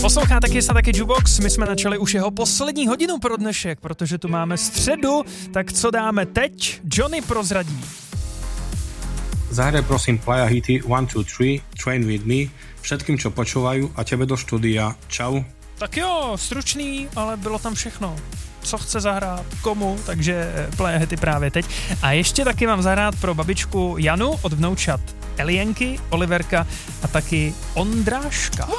Posloucháte Kiss a taky Jukebox, my jsme načali už jeho poslední hodinu pro dnešek, protože tu máme středu, tak co dáme teď? Johnny prozradí. Zahraj prosím Playa hity 1, 2, 3, Train with me, všetkým, čo počúvajú a tebe do štúdia. Čau. Tak jo, stručný, ale bylo tam všechno. Co chce zahrát, komu, takže Playa hity právě teď. A ještě taky mám zahrát pro babičku Janu od vnoučat Elienky, Oliverka a taky Ondráška.